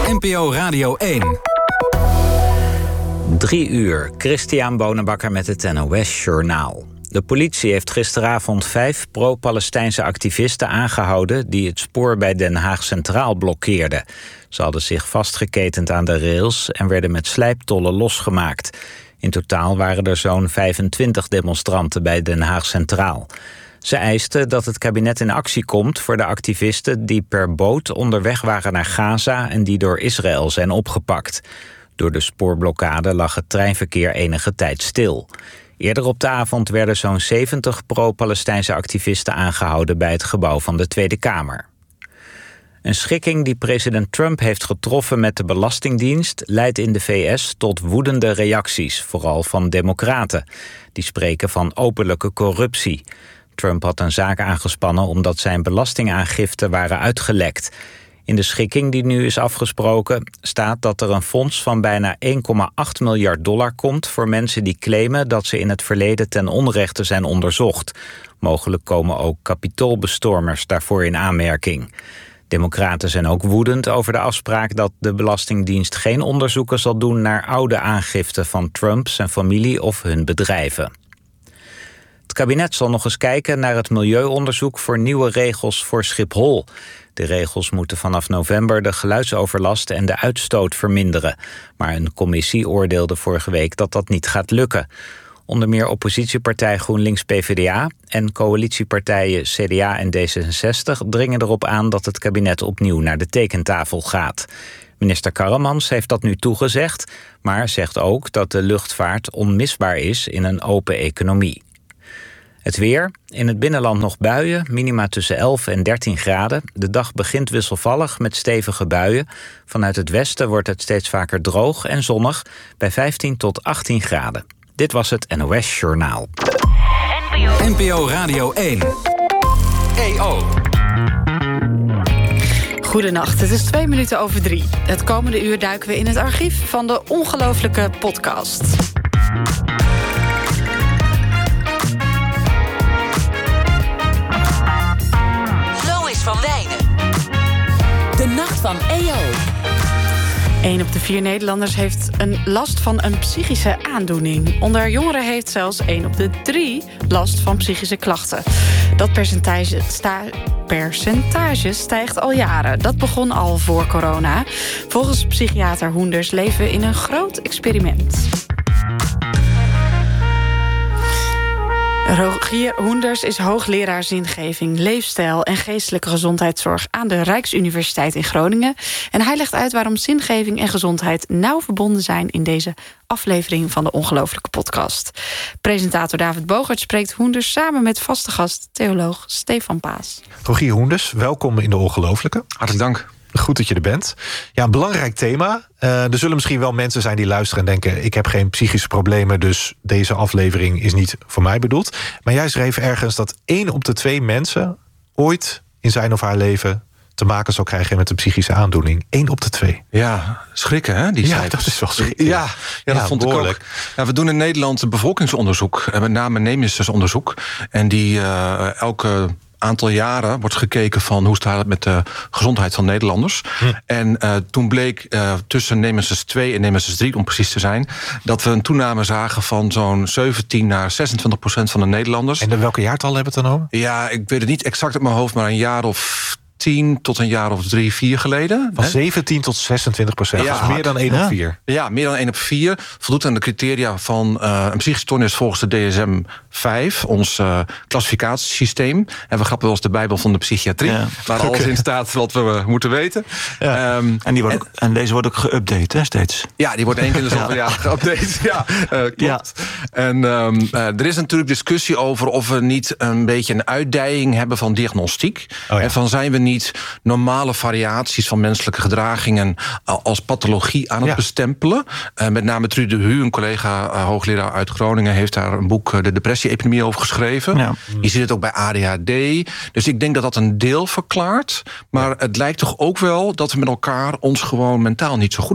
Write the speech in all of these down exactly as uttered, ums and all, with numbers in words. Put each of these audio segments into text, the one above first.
N P O Radio één. Drie uur, Christian Bonenbakker met het N O S-journaal. De politie heeft gisteravond vijf pro-Palestijnse activisten aangehouden die het spoor bij Den Haag Centraal blokkeerden. Ze hadden zich vastgeketend aan de rails en werden met slijptollen losgemaakt. In totaal waren er zo'n vijfentwintig demonstranten bij Den Haag Centraal. Ze eisten dat het kabinet in actie komt voor de activisten die per boot onderweg waren naar Gaza en die door Israël zijn opgepakt. Door de spoorblokkade lag het treinverkeer enige tijd stil. Eerder op de avond werden zo'n zeventig pro-Palestijnse activisten aangehouden bij het gebouw van de Tweede Kamer. Een schikking die president Trump heeft getroffen met de Belastingdienst leidt in de V S tot woedende reacties, vooral van democraten. Die spreken van openlijke corruptie. Trump had een zaak aangespannen omdat zijn belastingaangiften waren uitgelekt. In de schikking die nu is afgesproken staat dat er een fonds van bijna één komma acht miljard dollar komt voor mensen die claimen dat ze in het verleden ten onrechte zijn onderzocht. Mogelijk komen ook kapitoolbestormers daarvoor in aanmerking. Democraten zijn ook woedend over de afspraak dat de Belastingdienst geen onderzoeken zal doen naar oude aangiften van Trump, zijn familie of hun bedrijven. Het kabinet zal nog eens kijken naar het milieuonderzoek voor nieuwe regels voor Schiphol. De regels moeten vanaf november de geluidsoverlast en de uitstoot verminderen. Maar een commissie oordeelde vorige week dat dat niet gaat lukken. Onder meer oppositiepartij GroenLinks-P V D A en coalitiepartijen C D A en D zesenzestig dringen erop aan dat het kabinet opnieuw naar de tekentafel gaat. Minister Karremans heeft dat nu toegezegd, maar zegt ook dat de luchtvaart onmisbaar is in een open economie. Het weer. In het binnenland nog buien, minima tussen elf en dertien graden. De dag begint wisselvallig met stevige buien. Vanuit het westen wordt het steeds vaker droog en zonnig bij vijftien tot achttien graden. Dit was het N O S-journaal. N P O Radio één. E O. Goedenacht, het is twee minuten over drie. Het komende uur duiken we in het archief van de ongelooflijke podcast. Van Wijnen. De Nacht van E O. Eén op de vier Nederlanders heeft een last van een psychische aandoening. Onder jongeren heeft zelfs één op de drie last van psychische klachten. Dat percentage, sta, percentage stijgt al jaren. Dat begon al voor corona. Volgens psychiater Hoenders leven we in een groot experiment. Rogier Hoenders is hoogleraar zingeving, leefstijl en geestelijke gezondheidszorg aan de Rijksuniversiteit in Groningen. En hij legt uit waarom zingeving en gezondheid nauw verbonden zijn in deze aflevering van de ongelooflijke podcast. Presentator David Bogert spreekt Hoenders samen met vaste gast theoloog Stefan Paas. Rogier Hoenders, welkom in de ongelooflijke. Hartelijk dank. Goed dat je er bent. Ja, een belangrijk thema. Uh, er zullen misschien wel mensen zijn die luisteren en denken, ik heb geen psychische problemen, dus deze aflevering is niet voor mij bedoeld. Maar jij schreef ergens dat één op de twee mensen ooit in zijn of haar leven te maken zal krijgen met een psychische aandoening. Eén op de twee. Ja, schrikken, hè, die ja, cijfers. dat is wel schrikken. Ja, ja, dat ja, vond behoorlijk. ik ook. Ja, we doen in Nederland een bevolkingsonderzoek, met name Nemesis-onderzoek. En die uh, elke aantal jaren wordt gekeken van hoe staat het met de gezondheid van Nederlanders. Hm. En uh, toen bleek uh, tussen Nemesis twee en Nemesis drie, om precies te zijn, dat we een toename zagen van zo'n zeventien naar zesentwintig procent van de Nederlanders. En in welke jaartallen hebben we het dan over? Ja, ik weet het niet exact uit mijn hoofd, maar een jaar of tien tot een jaar of drie, vier geleden. Van zeventien tot zesentwintig procent. Ja, dat is meer dan één ja. op vier. Ja, meer dan één op vier. Voldoet aan de criteria van uh, een psychische stoornis volgens de D S M vijf, ons uh, klassificatiesysteem. En we grappen wel eens de Bijbel van de psychiatrie, ja. waar okay. alles in staat wat we uh, moeten weten. Ja. Um, en, die wordt en, ook, en deze wordt ook geüpdate, hè, steeds? Ja, die wordt één keer in de zoveel jaar geüpdate. Ja, uh, klopt. Ja. En um, uh, er is natuurlijk discussie over of we niet een beetje een uitdijing hebben van diagnostiek. Oh ja. En van zijn we niet normale variaties van menselijke gedragingen als pathologie aan het ja. bestempelen. Uh, met name Trude Hu, een collega uh, hoogleraar uit Groningen, heeft daar een boek uh, De Depressie-epidemie over geschreven. Ja. Je ziet het ook bij A D H D. Dus ik denk dat dat een deel verklaart. Maar het lijkt toch ook wel dat we met elkaar ons gewoon mentaal niet zo goed voelen.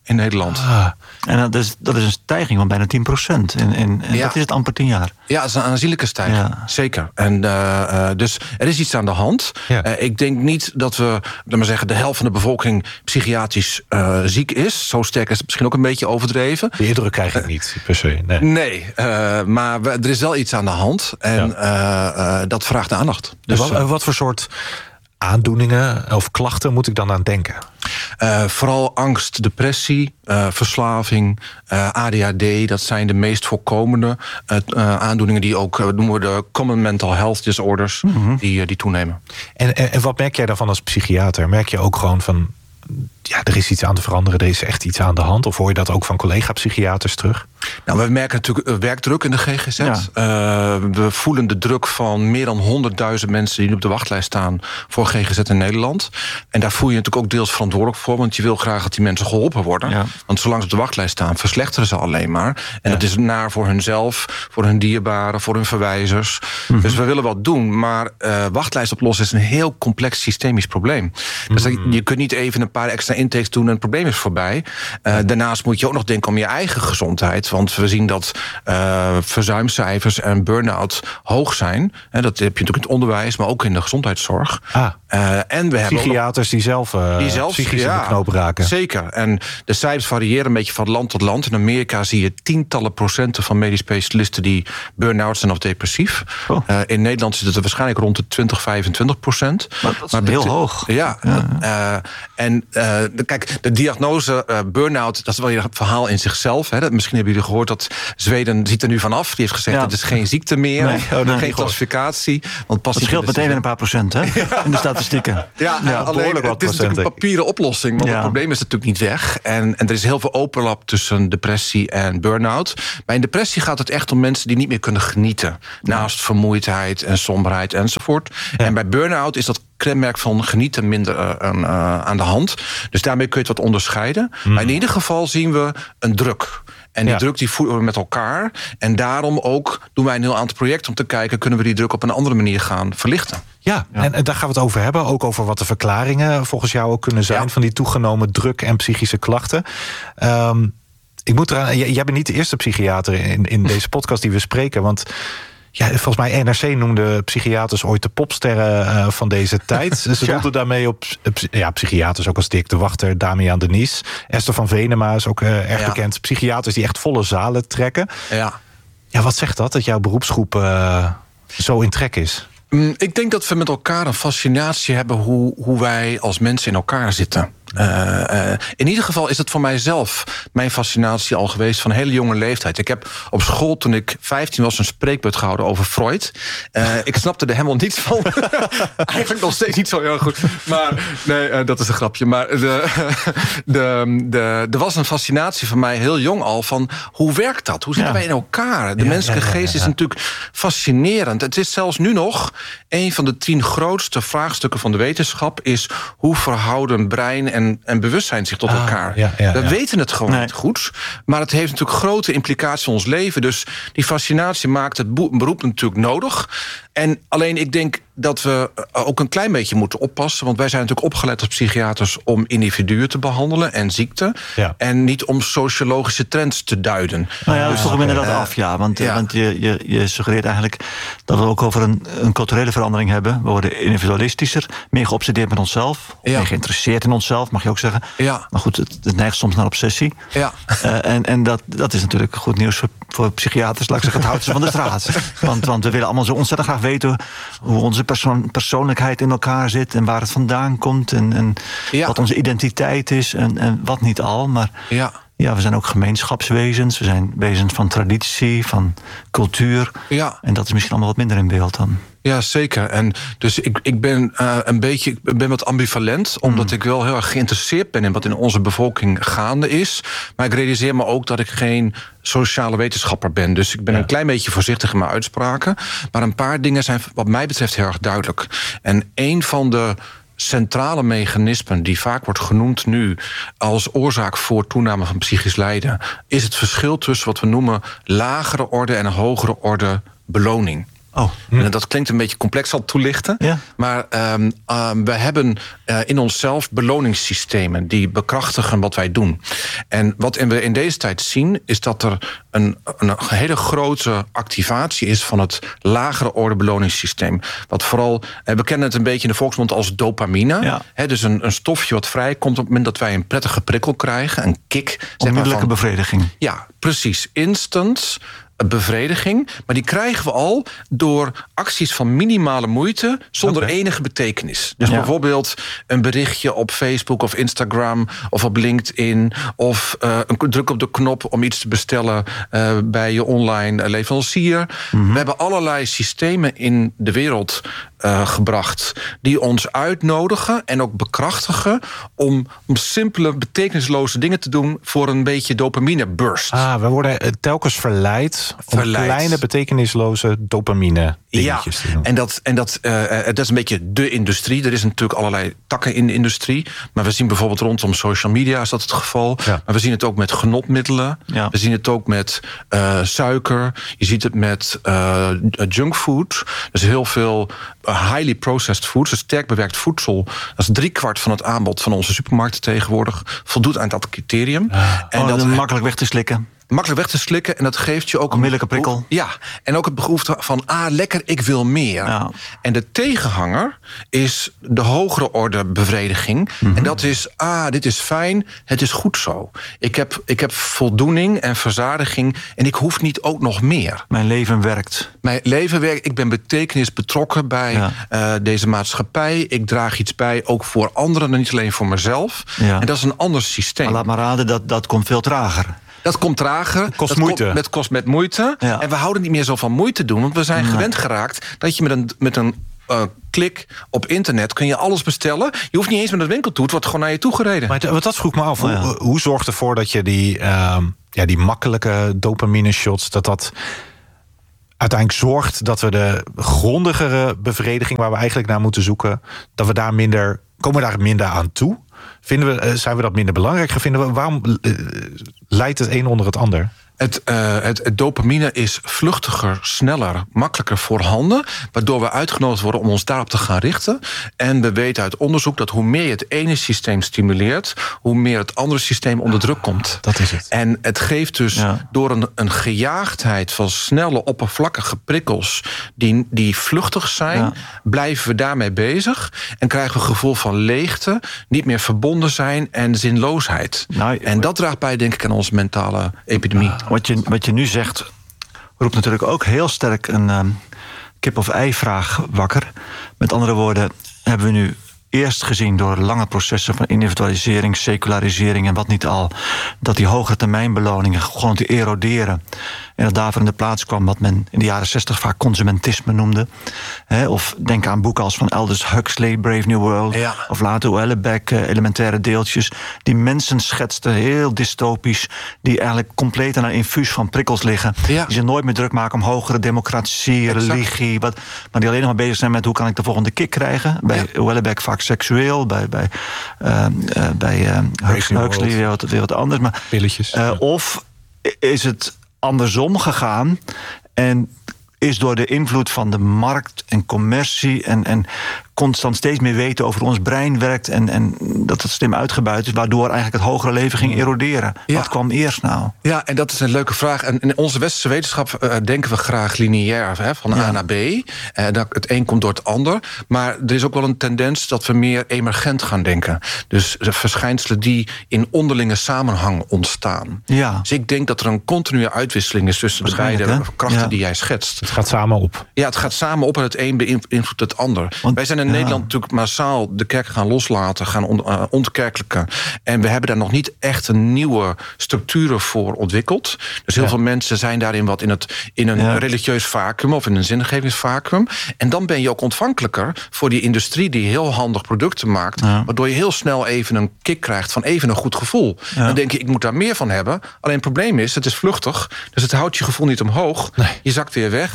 in Nederland. Ah. En dat is, dat is een stijging van bijna tien procent. En, en, en ja. dat is het amper tien jaar. Ja, dat is een aanzienlijke stijging. Ja. Zeker. En, uh, uh, dus er is iets aan de hand. Ja. Uh, ik denk niet dat we, laat maar zeggen, de helft van de bevolking psychiatrisch uh, ziek is. Zo sterk is het misschien ook een beetje overdreven. De indruk krijg ik niet, per se. Nee, nee uh, maar we, er is wel iets aan de hand. En ja. uh, uh, dat vraagt aandacht. Dus, wat, uh, wat voor soort aandoeningen of klachten moet ik dan aan denken? Uh, vooral angst, depressie, uh, verslaving, uh, A D H D. Dat zijn de meest voorkomende uh, uh, aandoeningen die ook uh, noemen we de common mental health disorders, mm-hmm. die, uh, die toenemen. En, en, en wat merk jij daarvan als psychiater? Merk je ook gewoon van, ja, er is iets aan te veranderen, er is echt iets aan de hand? Of hoor je dat ook van collega-psychiaters terug? Nou, we merken natuurlijk werkdruk in de G G Z. Ja. Uh, we voelen de druk van meer dan honderdduizend mensen die op de wachtlijst staan voor G G Z in Nederland. En daar voel je natuurlijk ook deels verantwoordelijk voor, want je wil graag dat die mensen geholpen worden. Ja. Want zolang ze op de wachtlijst staan, verslechteren ze alleen maar. En ja. dat is naar voor hunzelf, voor hun dierbaren, voor hun verwijzers. Mm-hmm. Dus we willen wat doen, maar uh, wachtlijst oplossen is een heel complex systemisch probleem. Dus mm-hmm. je kunt niet even een paar extra intakes doen en het probleem is voorbij. Uh, daarnaast moet je ook nog denken om je eigen gezondheid. Want we zien dat uh, verzuimcijfers en burn-out hoog zijn. He, dat heb je natuurlijk in het onderwijs, maar ook in de gezondheidszorg. Ah, uh, en we psychiaters die zelf, uh, die zelf psychisch ja, in de knoop raken. Zeker. En de cijfers variëren een beetje van land tot land. In Amerika zie je tientallen procenten van medisch specialisten die burn-out zijn of depressief. Oh. Uh, in Nederland zit het er waarschijnlijk rond de twintig, vijfentwintig procent. Maar dat is maar heel hoog. Ja. ja. Uh, en uh, de, kijk, de diagnose uh, burn-out, dat is wel een verhaal in zichzelf. Hè. Dat, misschien hebben jullie gehoord dat Zweden ziet er nu vanaf. Die heeft gezegd, ja. het is geen ziekte meer. Nee, oh, nee, geen klassificatie. Want het scheelt meteen weer een paar procent, hè? Ja. In de statistieken. Ja, ja alleen, het procent, is natuurlijk een papieren oplossing. Want ja. het probleem is natuurlijk niet weg. En, en er is heel veel overlap tussen depressie en burn-out. Maar in depressie gaat het echt om mensen die niet meer kunnen genieten. Naast vermoeidheid en somberheid enzovoort. Ja. En bij burn-out is dat kenmerk van genieten minder uh, uh, aan de hand. Dus daarmee kun je het wat onderscheiden. Mm. Maar in ieder geval zien we een druk. En die ja. druk die voeren we met elkaar. En daarom ook doen wij een heel aantal projecten om te kijken, kunnen we die druk op een andere manier gaan verlichten. Ja, ja. En, en daar gaan we het over hebben. Ook over wat de verklaringen volgens jou ook kunnen zijn ja. van die toegenomen druk en psychische klachten. Um, ik moet eraan, j- jij bent niet de eerste psychiater in, in deze podcast die we spreken. Want ja, volgens mij N R C noemde psychiaters ooit de popsterren uh, van deze tijd. Ze ja. doelden daarmee op ja, psychiaters, ook als Dirk de Wachter, Damian de Nies. Esther van Venema is ook uh, erg ja. bekend. Psychiaters die echt volle zalen trekken. Ja. Ja, wat zegt dat, dat jouw beroepsgroep uh, zo in trek is? Ik denk dat we met elkaar een fascinatie hebben hoe, hoe wij als mensen in elkaar zitten. Uh, uh, in ieder geval is het voor mijzelf mijn fascinatie al geweest van een hele jonge leeftijd. Ik heb op school, toen ik vijftien was, een spreekbeurt gehouden over Freud. Uh, ik snapte er helemaal niets van. Eigenlijk nog steeds niet zo heel goed. Maar nee, uh, dat is een grapje. Maar de, de, de, er was een fascinatie van mij heel jong al van hoe werkt dat? Hoe zitten ja. wij in elkaar? De ja, menselijke ja, ja, ja, geest is natuurlijk fascinerend. Het is zelfs nu nog een van de tien grootste vraagstukken van de wetenschap is hoe verhouden brein en En, en bewustzijn zich tot ah, elkaar. Ja, ja, we ja. weten het gewoon nee. niet goed. Maar het heeft natuurlijk grote implicaties in ons leven. Dus die fascinatie maakt het beroep natuurlijk nodig. En alleen ik denk dat we ook een klein beetje moeten oppassen. Want wij zijn natuurlijk opgeleid als psychiaters om individuen te behandelen en ziekten. Ja. En niet om sociologische trends te duiden. Nou ja, dat is toch okay. inderdaad af, ja. Want, ja. want je, je, je suggereert eigenlijk dat we ook over een, een culturele verandering hebben. We worden individualistischer, meer geobsedeerd met onszelf. Ja. Meer geïnteresseerd in onszelf, mag je ook zeggen. Ja. Maar goed, het, het neigt soms naar obsessie. Ja. Uh, en en dat, dat is natuurlijk goed nieuws voor, voor psychiaters. Laat ik zeggen, het houdt ze van de straat. Want, want we willen allemaal zo ontzettend graag weten hoe onze persoon, persoonlijkheid in elkaar zit en waar het vandaan komt en, en ja. wat onze identiteit is en, en wat niet al. Maar ja. ja, we zijn ook gemeenschapswezens, we zijn wezens van traditie, van cultuur. Ja. En dat is misschien allemaal wat minder in beeld dan. Ja, zeker. En dus ik, ik ben uh, een beetje ik ben wat ambivalent, omdat mm. ik wel heel erg geïnteresseerd ben in wat in onze bevolking gaande is. Maar ik realiseer me ook dat ik geen sociale wetenschapper ben. Dus ik ben ja. een klein beetje voorzichtig in mijn uitspraken. Maar een paar dingen zijn wat mij betreft heel erg duidelijk. En een van de centrale mechanismen die vaak wordt genoemd nu als oorzaak voor toename van psychisch lijden is het verschil tussen wat we noemen lagere orde en een hogere orde beloning. Oh. En dat klinkt een beetje complex, zal toelichten. Ja. Maar um, um, we hebben uh, in onszelf beloningssystemen die bekrachtigen wat wij doen. En wat we in deze tijd zien, is dat er een, een hele grote activatie is van het lagere orde beloningssysteem. Wat vooral, we kennen het een beetje in de volksmond als dopamine. Ja. He, dus een, een stofje wat vrijkomt op het moment dat wij een prettige prikkel krijgen, een kick. Onmiddellijke bevrediging. Ja, precies. Instant bevrediging, maar die krijgen we al door acties van minimale moeite zonder okay. enige betekenis. Dus ja. bijvoorbeeld een berichtje op Facebook of Instagram of op LinkedIn of uh, een druk op de knop om iets te bestellen uh, bij je online leverancier. Mm-hmm. We hebben allerlei systemen in de wereld uh, gebracht die ons uitnodigen en ook bekrachtigen om, om simpele, betekenisloze dingen te doen voor een beetje dopamine burst. Ah, we worden telkens verleid om Verleid. kleine, betekenisloze dopamine dingetjes ja, te doen. En dat, en dat, uh, dat is een beetje de industrie. Er is natuurlijk allerlei takken in de industrie. Maar we zien bijvoorbeeld rondom social media is dat het geval. Ja. Maar we zien het ook met genotmiddelen. Ja. We zien het ook met uh, suiker. Je ziet het met uh, junkfood. Dus heel veel uh, highly processed food. Dus sterk bewerkt voedsel. Dat is driekwart van het aanbod van onze supermarkten tegenwoordig. Voldoet aan dat criterium. Ja. En oh, dat is makkelijk weg te slikken. Makkelijk weg te slikken en dat geeft je ook... Onmiddellijke prikkel. Ja, en ook het behoefte van, ah, lekker, ik wil meer. Ja. En de tegenhanger is de hogere orde bevrediging. Mm-hmm. En dat is, ah, dit is fijn, het is goed zo. Ik heb, ik heb voldoening en verzadiging en ik hoef niet ook nog meer. Mijn leven werkt. Mijn leven werkt, ik ben betekenis betrokken bij ja. uh, deze maatschappij. Ik draag iets bij, ook voor anderen en niet alleen voor mezelf. Ja. En dat is een ander systeem. Maar laat maar raden, dat, dat komt veel trager. Dat komt trager. Het kost dat moeite. Kost met, kost met moeite. Ja. En we houden niet meer zo van moeite doen. Want we zijn nee. gewend geraakt dat je met een, met een uh, klik op internet kun je alles bestellen. Je hoeft niet eens met het winkel toe. Het wordt gewoon naar je toe gereden. Maar dat, dat vroeg me af. Oh, ja. hoe, hoe zorgt ervoor dat je die, uh, ja, die makkelijke dopamine shots, dat dat uiteindelijk zorgt dat we de grondigere bevrediging waar we eigenlijk naar moeten zoeken, dat we daar minder, komen we daar minder aan toe? Vinden we, zijn we dat minder belangrijk? Vinden we, waarom uh, leidt het een onder het ander? Het, uh, het, het dopamine is vluchtiger, sneller, makkelijker voorhanden, waardoor we uitgenodigd worden om ons daarop te gaan richten. En we weten uit onderzoek dat hoe meer je het ene systeem stimuleert, hoe meer het andere systeem onder druk komt. Dat is het. En het geeft dus ja. door een, een gejaagdheid van snelle, oppervlakkige prikkels die, die vluchtig zijn, ja. blijven we daarmee bezig en krijgen we een gevoel van leegte, niet meer verbonden zijn en zinloosheid. Nou, en dat draagt bij, denk ik, aan onze mentale epidemie. Wat je, wat je nu zegt, roept natuurlijk ook heel sterk een um, kip-of-ei-vraag wakker. Met andere woorden, hebben we nu eerst gezien door lange processen van individualisering, secularisering en wat niet al, dat die hogere termijnbeloningen gewoon te eroderen. En dat daarvoor in de plaats kwam wat men in de jaren zestig vaak consumentisme noemde. He, of denk aan boeken als van Aldous Huxley, Brave New World. Ja. Of later Houellebecq, Elementaire Deeltjes. Die mensen schetsten, heel dystopisch, die eigenlijk compleet aan een infuus van prikkels liggen. Ja. Die zich nooit meer druk maken om hogere democratie, religie. Wat, maar die alleen nog maar bezig zijn met hoe kan ik de volgende kick krijgen. Bij ja. Houellebecq vaak seksueel. Bij, bij, uh, uh, bij uh, Huxley weer wat, weer wat anders. Maar, Pilletjes. Uh, ja. Of is het andersom gegaan en is door de invloed van de markt en commercie en, en constant steeds meer weten over hoe ons brein werkt en, en dat het slim uitgebuit is, waardoor eigenlijk het hogere leven ging eroderen. Ja. Wat kwam eerst nou? Ja, en dat is een leuke vraag. En in onze westerse wetenschap uh, denken we graag lineair, hè, van ja. A naar B. Uh, dat het een komt door het ander. Maar er is ook wel een tendens dat we meer emergent gaan denken. Dus de verschijnselen die in onderlinge samenhang ontstaan. Ja. Dus ik denk dat er een continue uitwisseling is tussen de beide hè? krachten ja. die jij schetst. Het gaat samen op. Ja, het gaat samen op en het een beïnvloedt het ander. Want, wij zijn in ja. Nederland natuurlijk massaal de kerk gaan loslaten, gaan on, uh, ontkerkelijken. En we hebben daar nog niet echt een nieuwe structuren voor ontwikkeld. Dus heel ja. veel mensen zijn daarin wat in, het, in een ja. religieus vacuüm of in een zingevingsvacuüm. En dan ben je ook ontvankelijker voor die industrie die heel handig producten maakt. Ja. Waardoor je heel snel even een kick krijgt van even een goed gevoel. Ja. Dan denk je, ik moet daar meer van hebben. Alleen het probleem is, het is vluchtig. Dus het houdt je gevoel niet omhoog. Nee. Je zakt weer weg.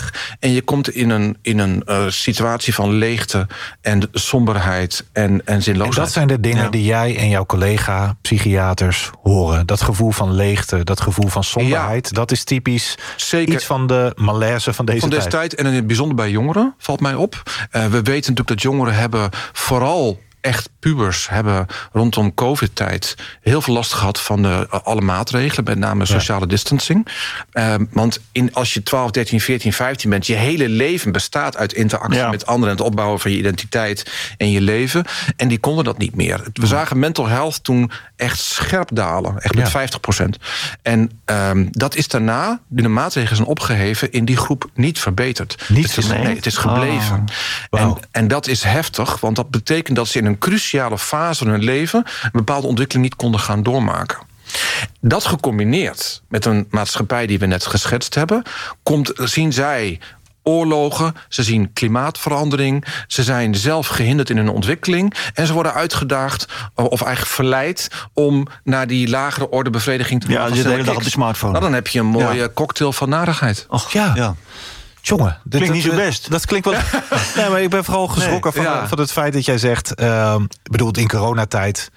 weg. En je komt in een, in een uh, situatie van leegte en somberheid en, en zinloosheid. En dat zijn de dingen ja. die jij en jouw collega psychiaters horen. Dat gevoel van leegte, dat gevoel van somberheid. Ja. Dat is typisch Zeker. iets van de malaise van deze, van deze tijd. tijd. En in het bijzonder bij jongeren, valt mij op. Uh, we weten natuurlijk dat jongeren hebben vooral... echt pubers hebben rondom COVID-tijd heel veel last gehad van de, alle maatregelen, met name sociale ja. distancing. Uh, want in, als je twaalf, dertien, veertien, vijftien bent, je hele leven bestaat uit interactie ja. met anderen en het opbouwen van je identiteit en je leven. En die konden dat niet meer. We zagen mental health toen echt scherp dalen, echt met ja. vijftig procent. En um, dat is daarna, nu de maatregelen zijn opgeheven, in die groep niet verbeterd. Niet het is, nee, het is gebleven. Oh. Wow. En, en dat is heftig, want dat betekent dat ze in een cruciale fase van hun leven een bepaalde ontwikkeling niet konden gaan doormaken. Dat gecombineerd met een maatschappij die we net geschetst hebben, komt, zien zij oorlogen, ze zien klimaatverandering, ze zijn zelf gehinderd in hun ontwikkeling en ze worden uitgedaagd of eigenlijk verleid om naar die lagere orde bevrediging te gaan. Ja, je zit de hele dag op de smartphone. Nou, dan heb je een mooie ja. cocktail van narigheid. Och ja. ja. Jongen, dit klinkt niet zo best. Dat klinkt wel. Nee, maar ik ben vooral geschrokken nee, van, ja. van het feit dat jij zegt. Uh, ik bedoel, in coronatijd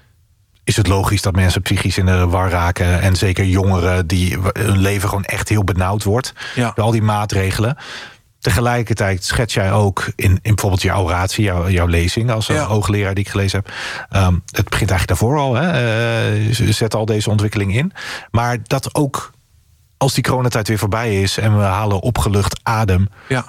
is het logisch dat mensen psychisch in de war raken. En zeker jongeren die hun leven gewoon echt heel benauwd wordt. Ja. Door al die maatregelen. Tegelijkertijd schets jij ook in, in bijvoorbeeld jouw oratie, jouw, jouw lezing als ja. hoogleraar die ik gelezen heb. Um, het begint eigenlijk daarvoor al. Hè? Uh, zet al deze ontwikkeling in. Maar dat ook, als die coronatijd weer voorbij is en we halen opgelucht adem. Ja.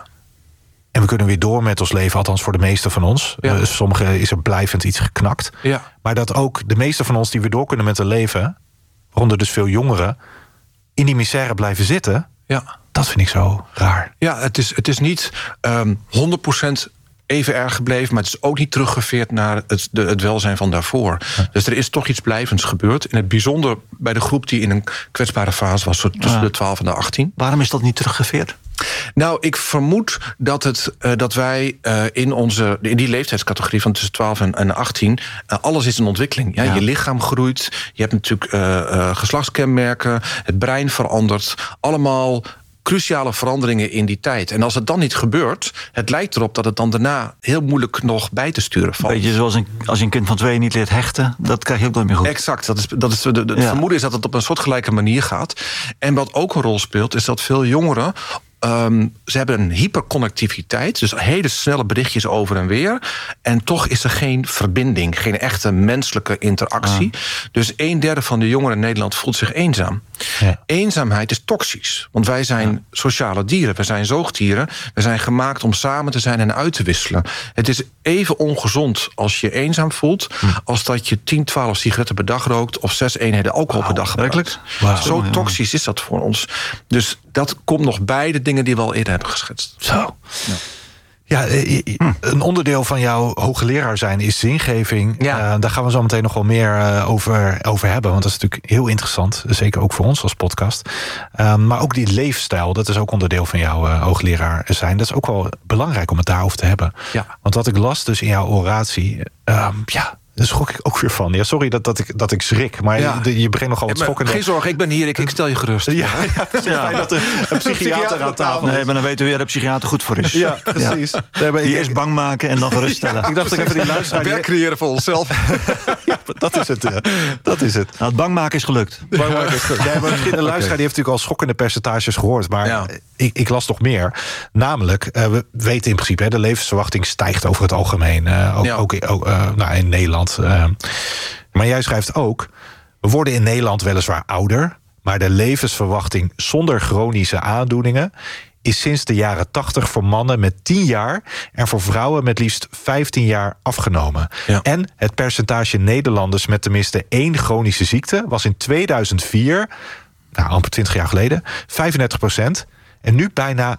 En we kunnen weer door met ons leven, althans voor de meeste van ons. Ja. Uh, sommigen is er blijvend iets geknakt. Ja. Maar dat ook de meeste van ons die weer door kunnen met hun leven, waaronder dus veel jongeren, in die misère blijven zitten. Ja. Dat vind ik zo raar. Ja, het is, het is niet um, honderd procent even erg gebleven, maar het is ook niet teruggeveerd naar het, de, het welzijn van daarvoor. Ja. Dus er is toch iets blijvends gebeurd. In het bijzonder bij de groep die in een kwetsbare fase was, tussen ja. de twaalf en de achttien. Waarom is dat niet teruggeveerd? Nou, ik vermoed dat, het, uh, dat wij uh, in, onze, in die leeftijdscategorie van tussen twaalf en achttien... Uh, alles is een ontwikkeling. Ja? Ja. Je lichaam groeit, je hebt natuurlijk uh, uh, geslachtskenmerken, het brein verandert. Allemaal cruciale veranderingen in die tijd. En als het dan niet gebeurt, het lijkt erop dat het dan daarna heel moeilijk nog bij te sturen valt. Beetje zoals een, als je een kind van twee niet leert hechten, dat krijg je ook nooit meer goed. Exact. Dat is, dat is de, de, het ja. vermoeden is dat het op een soortgelijke manier gaat. En wat ook een rol speelt, is dat veel jongeren Um, ze hebben een hyperconnectiviteit, dus hele snelle berichtjes over en weer. En toch is er geen verbinding, geen echte menselijke interactie. Ah. Dus een derde van de jongeren in Nederland voelt zich eenzaam. Ja. Eenzaamheid is toxisch, want wij zijn ja. sociale dieren, we zijn zoogdieren. We zijn gemaakt om samen te zijn en uit te wisselen. Het is even ongezond als je eenzaam voelt, hm. als dat je tien, twaalf sigaretten per dag rookt of zes eenheden alcohol wow. per dag gebruikt. Wow. Zo wow. toxisch is dat voor ons. Dus dat komt nog bij de dingen die we al eerder hebben geschetst. Zo. Ja. Ja, een onderdeel van jouw hoogleraar zijn is zingeving. Ja. Uh, daar gaan we zo meteen nog wel meer uh, over, over hebben. Want dat is natuurlijk heel interessant. Zeker ook voor ons als podcast. Uh, maar ook die leefstijl, dat is ook onderdeel van jouw uh, hoogleraar zijn. Dat is ook wel belangrijk om het daarover te hebben. Ja. Want wat ik las dus in jouw oratie, Uh, ja, daar schrok ik ook weer van. Ja, sorry dat, dat, ik, dat ik schrik, maar ja. je, je begint nogal wat schokkender. Geen zorgen, ik ben hier, ik, ik stel je gerust. Ja, ja, ja. ja. dat er een psychiater aan tafel is. Nee, maar dan weten we weer dat de psychiater goed voor is. Ja, precies. Ja. Nee, die eerst bang maken en dan geruststellen. Ja, ik dacht dat ik even die luisteraar werk creëren voor onszelf. Ja, dat is het. Ja. Dat is het. Nou, het bang maken is gelukt. Bang maken is gelukt. Nee, maar misschien de luisteraar die heeft natuurlijk al schokkende percentages gehoord, maar ja. ik, ik las nog meer. Namelijk, uh, we weten in principe, hè, de levensverwachting stijgt over het algemeen. Uh, ook, ja. ook, ook uh, nou, in Nederland. Uh, Maar jij schrijft ook, we worden in Nederland weliswaar ouder, maar de levensverwachting zonder chronische aandoeningen is sinds de jaren tachtig voor mannen met tien jaar en voor vrouwen met liefst vijftien jaar afgenomen. Ja. En het percentage Nederlanders met tenminste één chronische ziekte was in tweeduizend vier, nou amper twintig jaar geleden, vijfendertig procent en nu bijna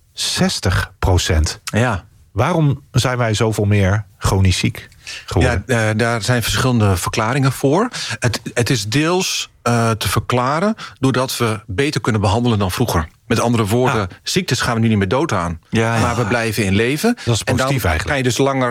zestig procent. Ja. Waarom zijn wij zoveel meer chronisch ziek geworden? Ja, uh, daar zijn verschillende verklaringen voor. Het, het is deels uh, te verklaren doordat we beter kunnen behandelen dan vroeger. Met andere woorden, ah. ziektes gaan we nu niet meer dood aan. Ja, ja. Maar we blijven in leven. Dat is positief en dan eigenlijk. kan je dus langer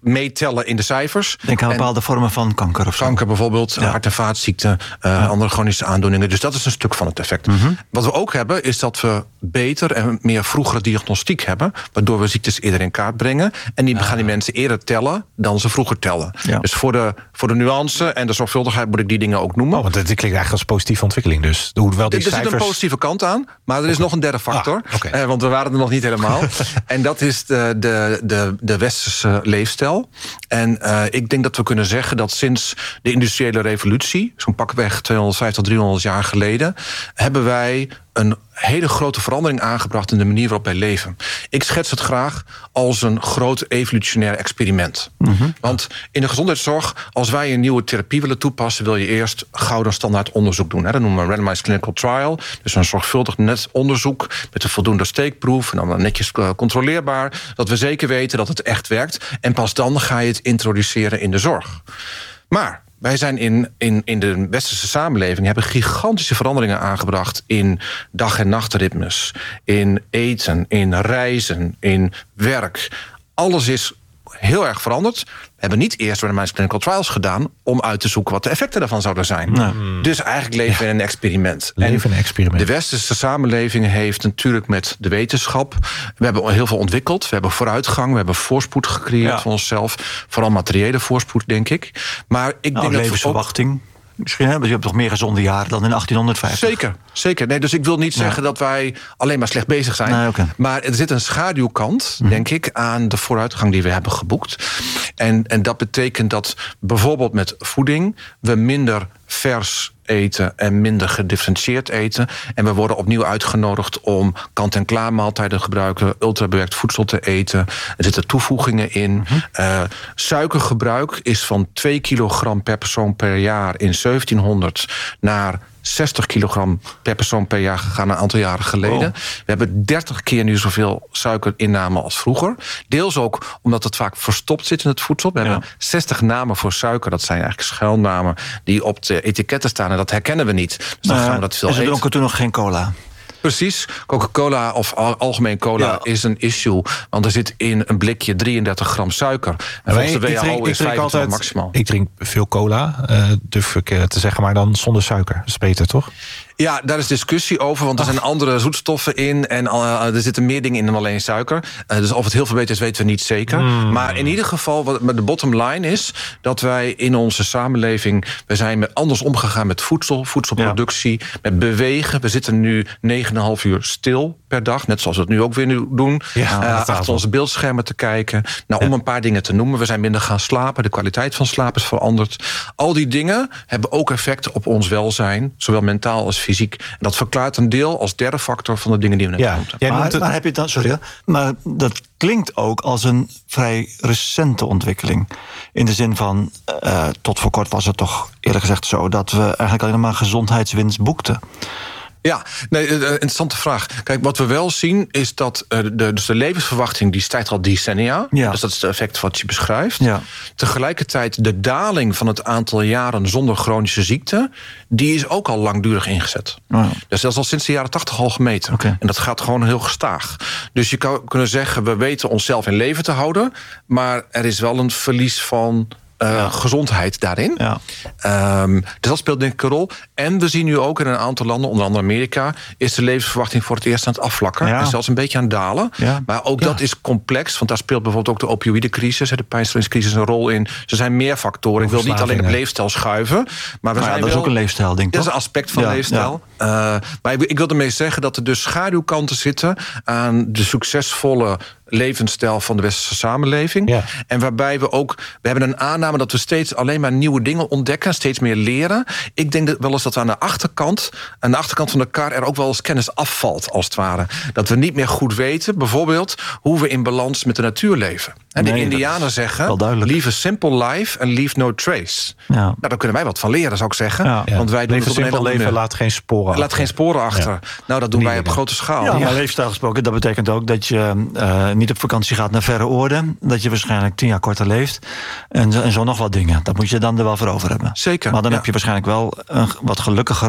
meetellen in de cijfers. Denk aan bepaalde vormen van kanker of zo. Kanker bijvoorbeeld, ja. hart- en vaatziekten, uh, ja. andere chronische aandoeningen. Dus dat is een stuk van het effect. Mm-hmm. Wat we ook hebben, is dat we beter en meer vroegere diagnostiek hebben, waardoor we ziektes eerder in kaart brengen. En die ja. gaan die mensen eerder tellen dan ze vroeger tellen. Ja. Dus voor de, voor de nuance en de zorgvuldigheid moet ik die dingen ook noemen. Oh, want het klinkt eigenlijk als positieve ontwikkeling. Dus hoewel die er, er cijfers... zit een positieve kant aan, maar er is okay. nog een derde factor. Ah, okay. uh, want we waren er nog niet helemaal. En dat is de, de, de, de westerse leefstijl. En uh, ik denk dat we kunnen zeggen dat sinds de industriële revolutie, zo'n pakweg tweehonderdvijftig, driehonderd jaar geleden, hebben wij een hele grote verandering aangebracht in de manier waarop wij leven. Ik schets het graag als een groot evolutionair experiment. Mm-hmm. Want in de gezondheidszorg, als wij een nieuwe therapie willen toepassen, wil je eerst gouden standaard onderzoek doen. Dat noemen we een randomized clinical trial. Dus een zorgvuldig net onderzoek met een voldoende steekproef en dan netjes controleerbaar, dat we zeker weten dat het echt werkt. En pas dan ga je het introduceren in de zorg. Maar wij zijn in, in, in de westerse samenleving hebben gigantische veranderingen aangebracht in dag- en nachtritmes, in eten, in reizen, in werk. Alles is heel erg veranderd. We hebben niet eerst randomized clinical trials gedaan om uit te zoeken wat de effecten daarvan zouden zijn. Nee. Dus eigenlijk leven we ja. in een experiment. Leven in een experiment. De westerse samenleving heeft natuurlijk met de wetenschap, we hebben heel veel ontwikkeld. We hebben vooruitgang, we hebben voorspoed gecreëerd ja. van onszelf. Vooral materiële voorspoed, denk ik. Maar ik nou, denk levensverwachting. Dat Misschien hebben je hebt toch meer gezonde jaren dan in achttienhonderdvijftig. Zeker, zeker. Nee, dus ik wil niet zeggen ja. dat wij alleen maar slecht bezig zijn. Nee, okay. Maar er zit een schaduwkant, mm. denk ik, aan de vooruitgang die we hebben geboekt. En, en dat betekent dat bijvoorbeeld met voeding we minder vers eten en minder gedifferentieerd eten. En we worden opnieuw uitgenodigd om kant-en-klaar maaltijden te gebruiken, ultrabewerkt voedsel te eten. Er zitten toevoegingen in. Mm-hmm. Uh, suikergebruik is van twee kilogram per persoon per jaar in zeventienhonderd naar zestig kilogram per persoon per jaar gegaan een aantal jaren geleden. Oh. We hebben dertig keer nu zoveel suikerinname als vroeger. Deels ook omdat het vaak verstopt zit in het voedsel. We ja. hebben zestig namen voor suiker. Dat zijn eigenlijk schuilnamen die op de etiketten staan. En dat herkennen we niet. Dus dan uh, gaan we dat veel en ze eten. dronken toen nog geen cola. Precies. Coca-Cola of algemeen cola ja. is een issue. Want er zit in een blikje drieëndertig gram suiker. En volgens de W H O drink, is vijfentwintig maximaal. Ik drink veel cola, uh, durf ik uh, te zeggen, maar dan zonder suiker. Dat is beter, toch? Ja, daar is discussie over, want er zijn andere zoetstoffen in en uh, er zitten meer dingen in dan alleen suiker. Uh, dus of het heel veel beter is, weten we niet zeker. Mm. Maar in ieder geval, wat de bottom line is dat wij in onze samenleving, we zijn met anders omgegaan met voedsel, voedselproductie, ja. met bewegen. We zitten nu negen en een half uur stil per dag, net zoals we het nu ook weer nu doen. Ja, uh, achter onze beeldschermen te kijken. Nou, om ja. een paar dingen te noemen. We zijn minder gaan slapen, de kwaliteit van slaap is veranderd. Al die dingen hebben ook effect op ons welzijn, zowel mentaal als fysiek. En dat verklaart een deel als derde factor van de dingen die we net ja. genoemd hebben. Maar, maar heb je dan, sorry, maar dat klinkt ook als een vrij recente ontwikkeling. In de zin van, uh, tot voor kort was het toch eerlijk gezegd zo dat we eigenlijk alleen maar gezondheidswinst boekten. Ja, nee, interessante vraag. Kijk, wat we wel zien is dat uh, de, dus de levensverwachting die stijgt al decennia. Ja. Dus dat is het effect wat je beschrijft. Ja. Tegelijkertijd de daling van het aantal jaren zonder chronische ziekte, die is ook al langdurig ingezet. Oh. Dus dat is al sinds de jaren tachtig al gemeten. Okay. En dat gaat gewoon heel gestaag. Dus je kan kunnen zeggen, we weten onszelf in leven te houden, maar er is wel een verlies van Uh, ja. gezondheid daarin. Ja. Um, dus dat speelt denk ik een rol. En we zien nu ook in een aantal landen, onder andere Amerika, is de levensverwachting voor het eerst aan het afvlakken. Ja. En zelfs een beetje aan het dalen. Ja. Maar ook ja. dat is complex, want daar speelt bijvoorbeeld ook de opioïdecrisis, de pijnstilleringscrisis een rol in. Er zijn meer factoren. Ik wil niet alleen op leefstijl schuiven. Maar we nou zijn ja, dat wel, is ook een leefstijl, denk ik. Dat is een aspect van ja. leefstijl. Ja. Uh, maar ik, ik wil ermee zeggen dat er dus schaduwkanten zitten aan de succesvolle levensstijl van de westerse samenleving. Ja. En waarbij we ook, we hebben een aanname dat we steeds alleen maar nieuwe dingen ontdekken, steeds meer leren. Ik denk dat wel eens dat we aan de achterkant, aan de achterkant van de kar er ook wel eens kennis afvalt, als het ware. Dat we niet meer goed weten, bijvoorbeeld, hoe we in balans met de natuur leven. En de nee, Indianen zeggen, leave a simple life and leave no trace. Ja. Nou, daar kunnen wij wat van leren, zou ik zeggen. Ja. Want wij doen leven het op simpel leven, laat geen sporen laat achter. geen sporen achter. Ja. Nou, dat doen Niet wij op grote schaal. Ja, maar leefstijl gesproken, dat betekent ook dat je uh, niet op vakantie gaat naar verre oorden. Dat je waarschijnlijk tien jaar korter leeft. En zo, en zo nog wat dingen. Dat moet je dan er wel voor over hebben. Zeker. Maar dan ja. heb je waarschijnlijk wel een wat gelukkiger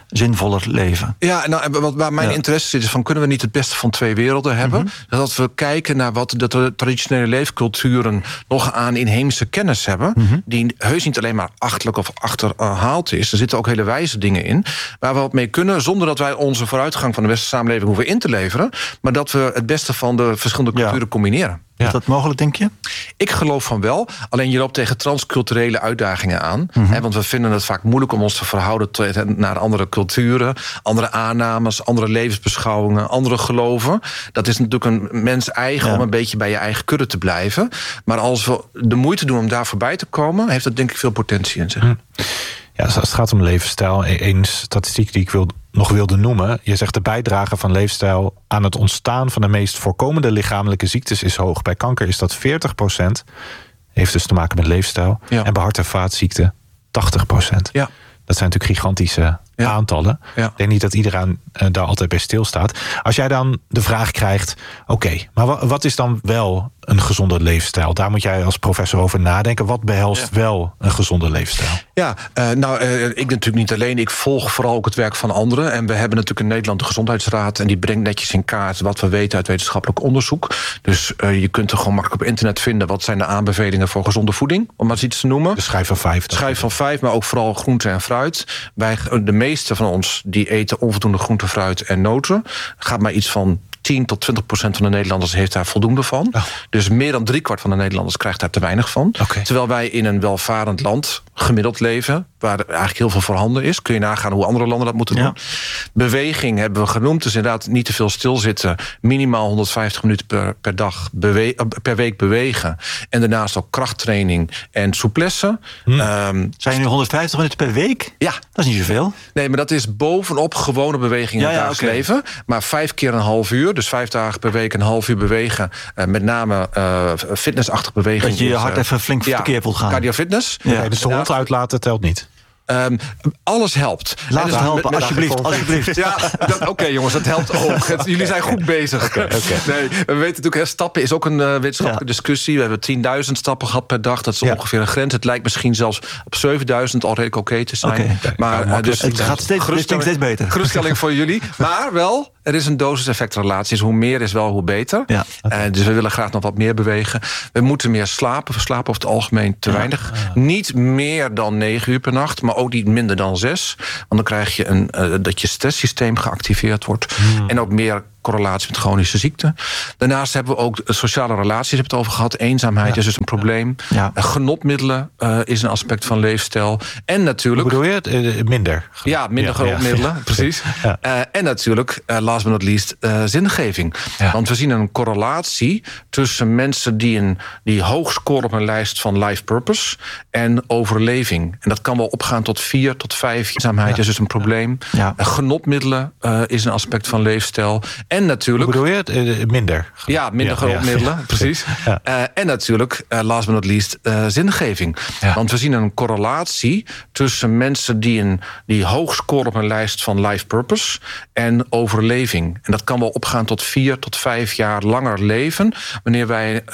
zinvoller leven. Ja, nou, wat, waar mijn ja. interesse zit is van, kunnen we niet het beste van twee werelden hebben? Mm-hmm. Dat we kijken naar wat de traditionele leefculturen nog aan inheemse kennis hebben, mm-hmm. die heus niet alleen maar achterlijk of achterhaald is. Er zitten ook hele wijze dingen in, waar we wat mee kunnen, zonder dat wij onze vooruitgang van de westerse samenleving hoeven in te leveren, maar dat we het beste van de verschillende culturen ja. combineren. Ja. Is dat mogelijk, denk je? Ik geloof van wel. Alleen je loopt tegen transculturele uitdagingen aan. Mm-hmm. Hè, want we vinden het vaak moeilijk om ons te verhouden te, naar andere culturen, andere aannames, andere levensbeschouwingen, andere geloven. Dat is natuurlijk een mens eigen ja. om een beetje bij je eigen kudde te blijven. Maar als we de moeite doen om daar voorbij te komen, heeft dat denk ik veel potentie in zich. Mm. Ja, als het gaat om leefstijl, één statistiek die ik wil, nog wilde noemen. Je zegt de bijdrage van leefstijl aan het ontstaan van de meest voorkomende lichamelijke ziektes is hoog. Bij kanker is dat veertig procent. Heeft dus te maken met leefstijl. Ja. En bij hart- en vaatziekten tachtig procent. Ja. Dat zijn natuurlijk gigantische ja. aantallen. Ja. Ik denk niet dat iedereen uh, daar altijd bij stilstaat. Als jij dan de vraag krijgt, oké, okay, maar wa- wat is dan wel een gezonde leefstijl? Daar moet jij als professor over nadenken. Wat behelst ja. wel een gezonde leefstijl? Ja, uh, nou, uh, ik natuurlijk niet alleen. Ik volg vooral ook het werk van anderen. En we hebben natuurlijk in Nederland de Gezondheidsraad, en die brengt netjes in kaart wat we weten uit wetenschappelijk onderzoek. Dus uh, je kunt er gewoon makkelijk op internet vinden wat zijn de aanbevelingen voor gezonde voeding, om maar eens iets te noemen. De schijf van vijf. Schijf van vijf, maar ook vooral groente en fruit. Wij, de meeste van ons die eten onvoldoende groente, fruit en noten. Gaat maar iets van tien tot twintig procent van de Nederlanders heeft daar voldoende van. Oh. Dus meer dan driekwart van de Nederlanders krijgt daar te weinig van. Okay. Terwijl wij in een welvarend land gemiddeld leven, waar er eigenlijk heel veel voorhanden is. Kun je nagaan hoe andere landen dat moeten doen. Ja. Beweging hebben we genoemd. Dus inderdaad niet te veel stilzitten. Minimaal honderdvijftig minuten per, per dag bewe- per week bewegen. En daarnaast ook krachttraining en souplesse. Hmm. Um, Zijn je nu honderdvijftig minuten per week? Ja. Dat is niet zoveel. Nee, maar dat is bovenop gewone beweging in ja, het dagelijks ja, okay. leven. Maar vijf keer een half uur. Dus vijf dagen per week een half uur bewegen. Uh, met name uh, fitnessachtig beweging. Dat je je hart uh, even flink ja, verkeerd wilt gaan. Cardiofitness. Ja. Nee, dus de hond uitlaten telt niet. Um, alles helpt. Laat dus het helpen, met, alsjeblieft. alsjeblieft. Ja, oké okay, jongens, dat helpt ook. Het, jullie zijn goed bezig. Okay, okay. Nee, we weten natuurlijk, hè, stappen is ook een uh, wetenschappelijke ja. discussie. We hebben tienduizend stappen gehad per dag. Dat is ja. ongeveer een grens. Het lijkt misschien zelfs op zevenduizend al redelijk oké okay te zijn. Okay. Maar ja, dus, het gaat steeds, steeds beter. Geruststelling voor jullie. Maar wel, er is een dosis-effectrelatie. Dus hoe meer is wel, hoe beter. Ja. Okay. Uh, dus we willen graag nog wat meer bewegen. We moeten meer slapen. We slapen over het algemeen te ja. weinig. Ja. Niet meer dan negen uur per nacht, maar ook niet minder dan zes. Want dan krijg je een, uh, dat je stresssysteem geactiveerd wordt. Hmm. En ook meer correlatie met chronische ziekten. Daarnaast hebben we ook sociale relaties, heb het over gehad. Eenzaamheid ja. is dus een probleem. Ja. Genotmiddelen uh, is een aspect van leefstijl. En natuurlijk... Hoe bedoel je het? Uh, minder? Ja, minder ja, genotmiddelen, ja. precies. Ja. Uh, en natuurlijk, uh, last but not least, uh, zingeving. Ja. Want we zien een correlatie tussen mensen die, een, die hoog scoren op een lijst van life purpose en overleving. En dat kan wel opgaan tot vier tot vijf. Eenzaamheid ja. is dus een probleem. Ja. Uh, genotmiddelen uh, is een aspect van leefstijl. En natuurlijk... Hoe bedoel je het? Uh, minder? Ja, minder ja, genotmiddelen, ja. precies. Ja. Uh, en natuurlijk, uh, last but not least, uh, zingeving. Ja. Want we zien een correlatie tussen mensen die, een, die hoog scoren op een lijst van life purpose en overleving. En dat kan wel opgaan tot vier tot vijf jaar langer leven, wanneer wij